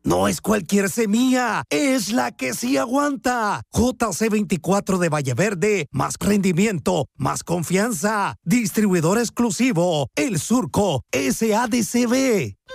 No es cualquier semilla, es la que sí aguanta. JC24 de Valle Verde, más rendimiento, más confianza. Distribuidor exclusivo, El Surco, SADCB.